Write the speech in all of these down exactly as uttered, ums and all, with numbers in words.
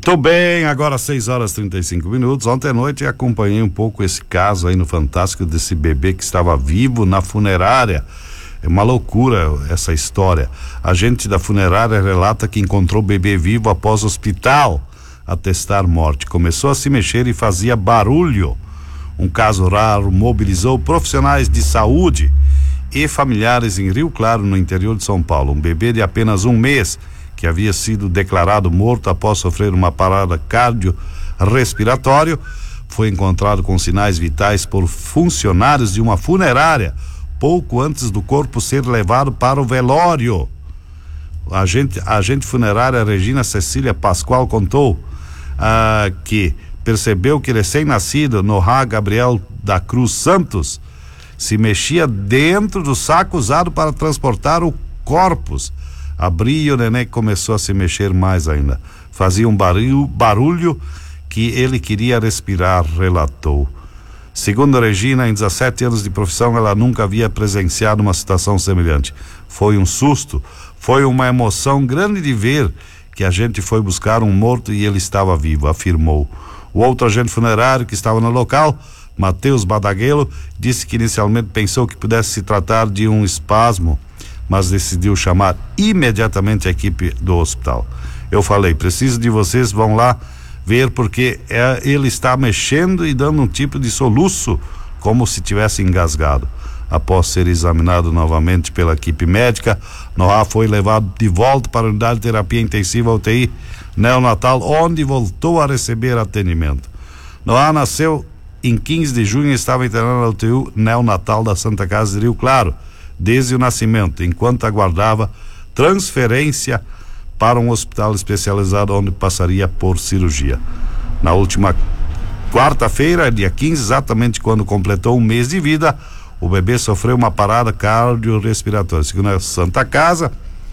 Muito bem, agora seis horas e trinta e cinco minutos. Ontem à noite acompanhei um pouco esse caso aí no Fantástico desse bebê que estava vivo na funerária. É uma loucura essa história. A gente da funerária relata que encontrou o bebê vivo após o hospital atestar morte. Começou a se mexer e fazia barulho. Um caso raro mobilizou profissionais de saúde e familiares em Rio Claro, no interior de São Paulo. Um bebê de apenas um mês que havia sido declarado morto após sofrer uma parada cardiorrespiratória foi encontrado com sinais vitais por funcionários de uma funerária pouco antes do corpo ser levado para o velório. A agente, a agente funerária Regina Cecília Pascoal contou ah, que percebeu que recém-nascido Nohá Gabriel da Cruz Santos se mexia dentro do saco usado para transportar o corpus. Abriu e o neném começou a se mexer mais ainda. Fazia um barulho, barulho que ele queria respirar, relatou. Segundo Regina, em dezessete anos de profissão, ela nunca havia presenciado uma situação semelhante. Foi um susto, foi uma emoção grande de ver que a gente foi buscar um morto e ele estava vivo, afirmou. O outro agente funerário que estava no local, Matheus Badaguelo, disse que inicialmente pensou que pudesse se tratar de um espasmo, mas decidiu chamar imediatamente a equipe do hospital. Eu falei, preciso de vocês, vão lá ver, porque é, ele está mexendo e dando um tipo de soluço, como se tivesse engasgado. Após ser examinado novamente pela equipe médica, Nohá foi levado de volta para a unidade de terapia intensiva U T I neonatal, onde voltou a receber atendimento. Nohá nasceu em quinze de junho e estava internado na U T I neonatal da Santa Casa de Rio Claro desde o nascimento, enquanto aguardava transferência para um hospital especializado onde passaria por cirurgia. Na última quarta-feira, dia quinze, exatamente quando completou um mês de vida, o bebê sofreu uma parada cardiorrespiratória. Segundo a Santa Casa,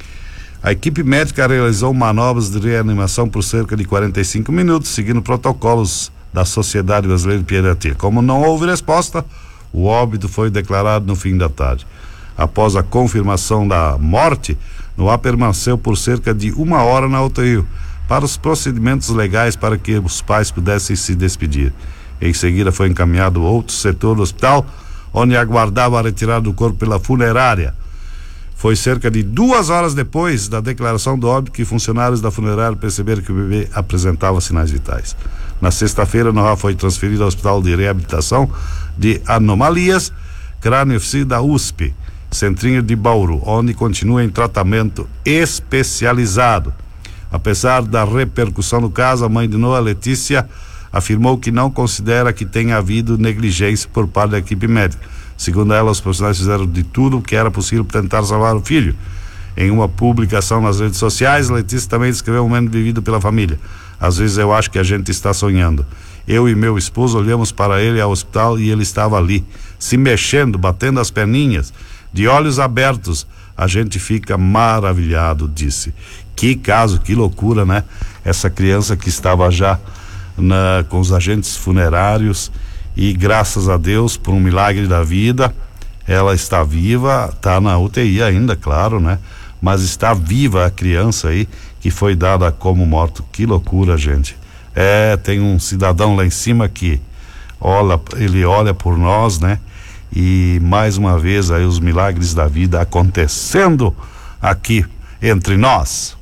a equipe médica realizou manobras de reanimação por cerca de quarenta e cinco minutos, seguindo protocolos da Sociedade Brasileira de Pediatria. Como não houve resposta, o óbito foi declarado no fim da tarde. Após a confirmação da morte, Nohá permaneceu por cerca de uma hora na U T I para os procedimentos legais para que os pais pudessem se despedir. Em seguida foi encaminhado a outro setor do hospital, onde aguardava a retirada do corpo pela funerária. Foi cerca de duas horas depois da declaração do óbito que funcionários da funerária perceberam que o bebê apresentava sinais vitais. Na sexta-feira, Nohá foi transferido ao Hospital de Reabilitação de Anomalias Crânio-Ofício da U S P, Centrinho de Bauru, onde continua em tratamento especializado. Apesar da repercussão do caso, a mãe de Nohá, Letícia, afirmou que não considera que tenha havido negligência por parte da equipe médica. Segundo ela, os profissionais fizeram de tudo o que era possível para tentar salvar o filho. Em uma publicação nas redes sociais, Letícia também descreveu um momento vivido pela família. Às vezes eu acho que a gente está sonhando. Eu e meu esposo olhamos para ele ao hospital e ele estava ali, se mexendo, batendo as perninhas, de olhos abertos. A gente fica maravilhado, disse. Que caso, que loucura, né? Essa criança que estava já na, com os agentes funerários e graças a Deus, por um milagre da vida, ela está viva, está na U T I ainda, claro, né? Mas está viva a criança aí que foi dada como morto. Que loucura, gente. É, tem um cidadão lá em cima que olha, ele olha por nós, né? E mais uma vez aí os milagres da vida acontecendo aqui entre nós.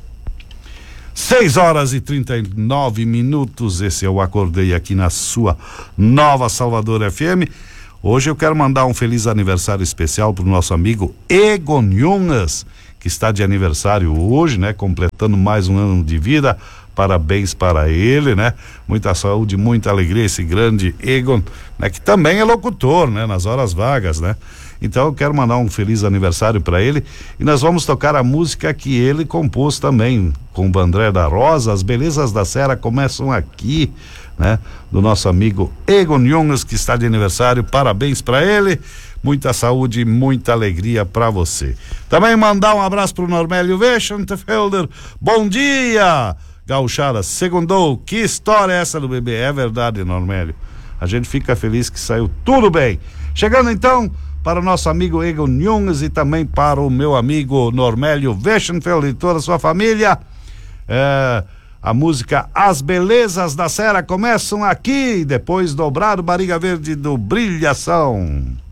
seis horas e trinta e nove minutos, esse eu acordei aqui na sua Nova Salvador F M. Hoje eu quero mandar um feliz aniversário especial para o nosso amigo Egon Jungas, que está de aniversário hoje, né? Completando mais um ano de vida. Parabéns para ele, né? Muita saúde, muita alegria, esse grande Egon, né? Que também é locutor, né? Nas horas vagas, né? Então eu quero mandar um feliz aniversário para ele e nós vamos tocar a música que ele compôs também com o André da Rosa. As belezas da Serra começam aqui, né? Do nosso amigo Egon Jungas, que está de aniversário. Parabéns para ele, muita saúde e muita alegria para você. Também mandar um abraço para o Normélio Weschenfelder. Bom dia, gauchada, segundou, que história é essa do bebê? É verdade, Normélio, a gente fica feliz que saiu tudo bem. Chegando então para o nosso amigo Egon Jungas e também para o meu amigo Normélio Weschenfeld e toda a sua família, é, A música As Belezas da Serra começam aqui, depois dobrar o Barriga Verde do Brilhação.